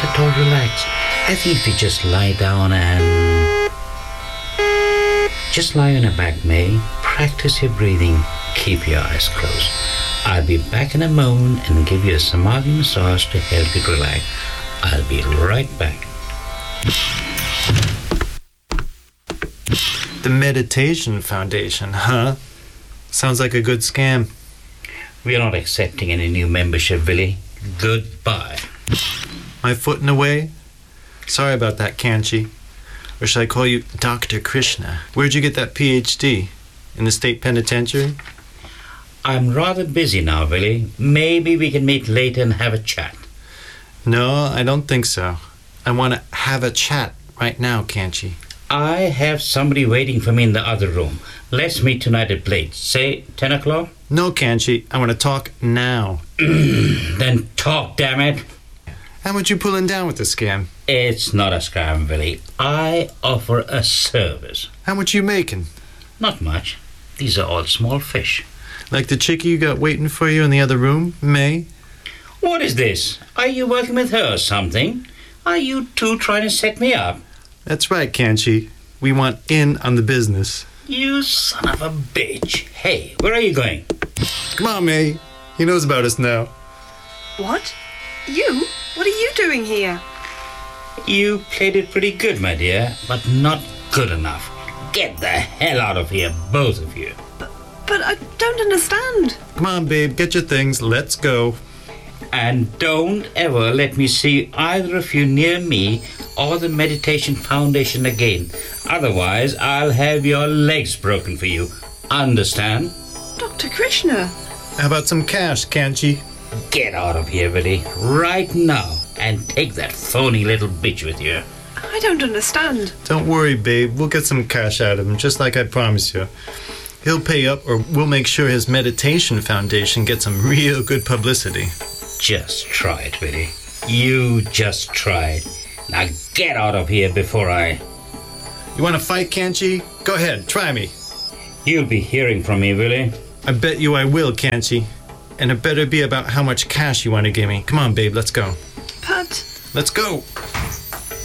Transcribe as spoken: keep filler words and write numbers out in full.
at all relaxed. I think if you just lie down and... Just lie on your back, May. Practice your breathing. Keep your eyes closed. I'll be back in a moment and give you a Samadhi massage to help you relax. I'll be right back. The Meditation Foundation, huh? Sounds like a good scam. We're not accepting any new membership, Billy. Goodbye. My foot in the way? Sorry about that, Kanchi. Or should I call you Doctor Krishna? Where'd you get that P H D? In the state penitentiary? I'm rather busy now, Billy. Maybe we can meet later and have a chat. No, I don't think so. I want to have a chat right now, Kanchi. I have somebody waiting for me in the other room. Let's meet tonight at late. Say ten o'clock? No, Kanchi. I want to talk now. Then talk, damn it. How much you pulling down with the scam? It's not a scam, Billy. I offer a service. How much you making? Not much. These are all small fish. Like the chickie you got waiting for you in the other room, May? What is this? Are you working with her or something? Are you two trying to set me up? That's right, Kanchi. We want in on the business. You son of a bitch. Hey, where are you going? Come on, May. He knows about us now. What? You? What are you doing here? You played it pretty good, my dear, but not good enough. Get the hell out of here, both of you. But, but I don't understand. Come on, babe. Get your things. Let's go. And don't ever let me see either of you near me or the Meditation Foundation again. Otherwise, I'll have your legs broken for you. Understand? Doctor Krishna. How about some cash, Kanchi? Get out of here, Billy, right now, and take that phony little bitch with you. I don't understand. Don't worry, babe. We'll get some cash out of him, just like I promised you. He'll pay up, or we'll make sure his Meditation Foundation gets some real good publicity. Just try it, Billy. You just try it. Now get out of here before I... You want to fight, Kanchi? Go ahead, try me. You'll be hearing from me, Billy. I bet you I will, Kanchi. And it better be about how much cash you want to give me. Come on, babe, let's go. But... Let's go.